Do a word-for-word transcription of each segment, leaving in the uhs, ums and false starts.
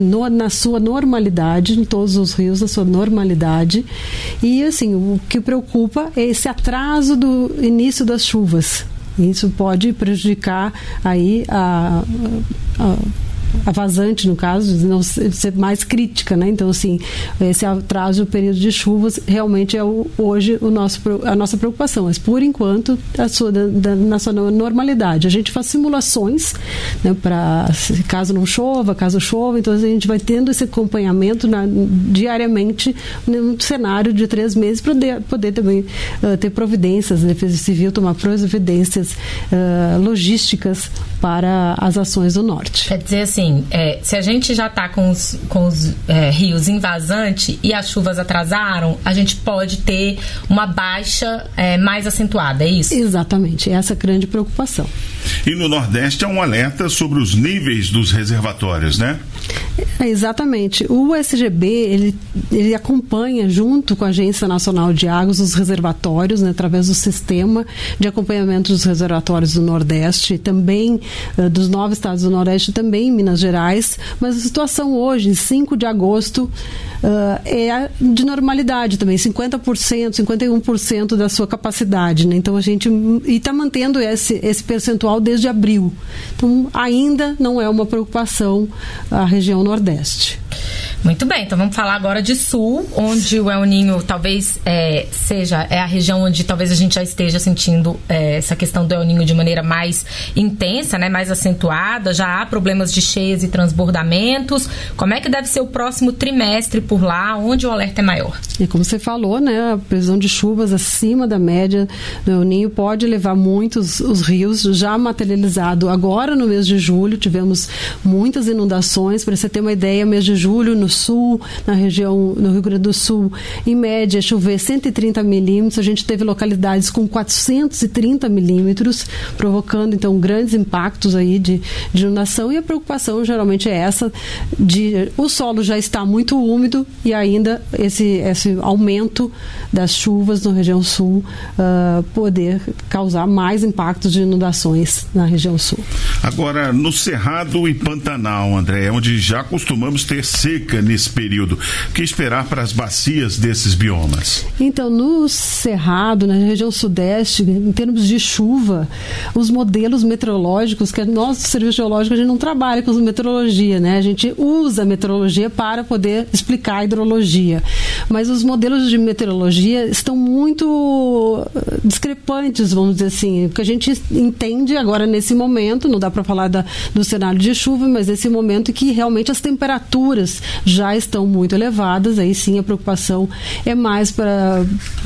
no, na sua normalidade, em todos os rios, na sua normalidade. E, assim, o que preocupa é esse atraso do início das chuvas. Isso pode prejudicar aí a... a a vazante, no caso, não ser mais crítica, né? Então, assim, esse atraso do período de chuvas realmente é o, hoje o nosso, a nossa preocupação, mas por enquanto a sua, da, na sua normalidade. A gente faz simulações, né, para caso não chova, caso chova, então a gente vai tendo esse acompanhamento na, diariamente num cenário de três meses para poder, poder também uh, ter providências, a Defesa Civil tomar providências uh, logísticas para as ações do norte. Quer dizer assim, É, se a gente já está com os, com os é, rios em vazante e as chuvas atrasaram, a gente pode ter uma baixa é, mais acentuada, é isso? Exatamente, essa é a grande preocupação. E no Nordeste há um alerta sobre os níveis dos reservatórios, né? É, exatamente. O U S G B, ele, ele acompanha junto com a Agência Nacional de Águas os reservatórios, né, através do sistema de acompanhamento dos reservatórios do Nordeste, também uh, dos nove estados do Nordeste, também em Minas Gerais, mas a situação hoje, em cinco de agosto, uh, é de normalidade também, cinquenta por cento, cinquenta e um por cento da sua capacidade, né? Então a gente e está mantendo esse, esse percentual desde abril. Então ainda não é uma preocupação a região Nordeste. Muito bem, então vamos falar agora de Sul, onde o El Niño talvez é, seja é a região onde talvez a gente já esteja sentindo é, essa questão do El Niño de maneira mais intensa, né, mais acentuada. Já há problemas de cheias e transbordamentos. Como é que deve ser o próximo trimestre por lá, onde o alerta é maior? E como você falou, né, a previsão de chuvas acima da média do El Niño pode levar muitos os rios já materializado. Agora, no mês de julho, tivemos muitas inundações. Para você ter uma ideia, mês de julho, no sul, na região, no Rio Grande do Sul, em média, chover cento e trinta milímetros. A gente teve localidades com quatrocentos e trinta milímetros, provocando, então, grandes impactos aí de, de inundação. E a preocupação, geralmente, é essa, de o solo já está muito úmido e ainda esse, esse aumento das chuvas na região sul uh, poder causar mais impactos de inundações na região sul. Agora, no Cerrado e Pantanal, André, onde já costumamos ter seca nesse período, o que esperar para as bacias desses biomas? Então, no Cerrado, na região sudeste, em termos de chuva, os modelos meteorológicos, que nós do Serviço Geológico, a gente não trabalha com meteorologia, né? A gente usa a meteorologia para poder explicar a hidrologia. Mas os modelos de meteorologia estão muito discrepantes, vamos dizer assim. O que a gente entende agora nesse momento, não dá para falar da, do cenário de chuva, mas nesse momento que realmente as temperaturas já estão muito elevadas, aí sim a preocupação é mais para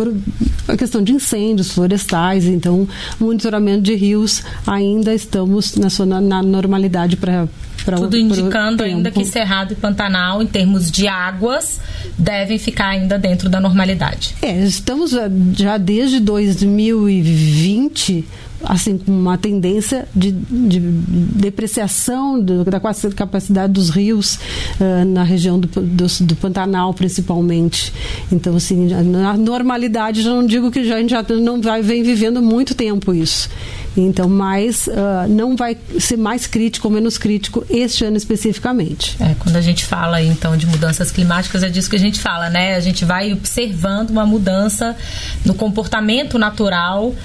a questão de incêndios florestais. Então, monitoramento de rios ainda estamos na, sua, na, na normalidade para tudo indicando ainda que Cerrado e Pantanal, em termos de águas, devem ficar ainda dentro da normalidade. É, estamos já desde dois mil e vinte, assim, com uma tendência de, de depreciação do, da capacidade dos rios uh, na região do, do, do Pantanal, principalmente. Então, assim, na normalidade, já não digo que já, a gente já não vai, vem vivendo muito tempo isso. Então, mas uh, não vai ser mais crítico ou menos crítico este ano especificamente. É, quando a gente fala, então, de mudanças climáticas, é disso que a gente fala, né? A gente vai observando uma mudança no comportamento natural,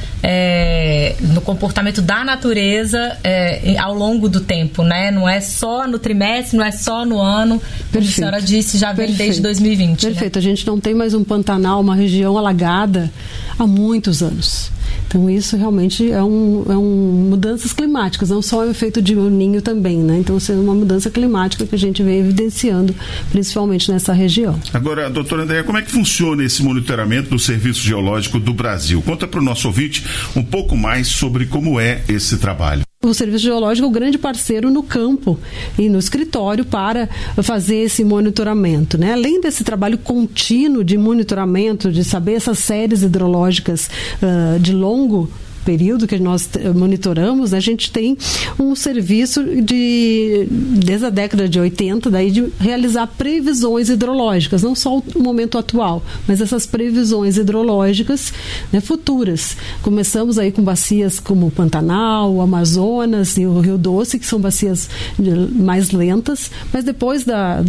é, no comportamento da natureza é, ao longo do tempo, né? Não é só no trimestre, não é só no ano. Como a senhora disse, já vem Perfeito. desde dois mil e vinte. Perfeito. Né? A gente não tem mais um Pantanal, uma região alagada há muitos anos. Então, isso realmente é um, é um mudanças climáticas, não só o efeito de El Niño também, né? Então, isso é uma mudança climática que a gente vem evidenciando, principalmente nessa região. Agora, doutora Andréa, como é que funciona esse monitoramento do Serviço Geológico do Brasil? Conta para o nosso ouvinte um pouco mais sobre como é esse trabalho. O Serviço Geológico é o grande parceiro no campo e no escritório para fazer esse monitoramento, né? Além desse trabalho contínuo de monitoramento, de saber essas séries hidrológicas uh, de longo período que nós monitoramos, né, a gente tem um serviço de, desde a década de oitenta, daí de realizar previsões hidrológicas, não só o momento atual, mas essas previsões hidrológicas, né, futuras. Começamos aí com bacias como o Pantanal, o Amazonas e o Rio Doce, que são bacias mais lentas, mas depois da